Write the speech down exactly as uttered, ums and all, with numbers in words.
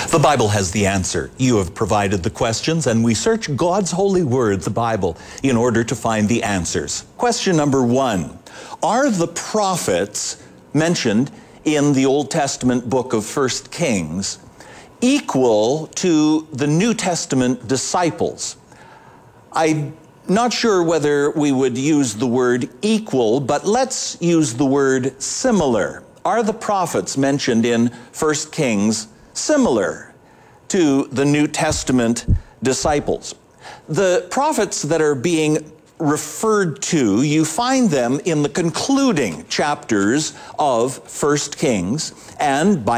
The Bible has the answer. You have provided the questions, and we search God's holy word, the Bible, in order to find the answers. Question number one. Are the prophets mentioned in the Old Testament book of First Kings equal to the New Testament disciples? I'm not sure whether we would use the word equal, but let's use the word similar. Are the prophets mentioned in First Kings similar to the New Testament disciples? The prophets that are being referred to, you find them in the concluding chapters of First Kings, and by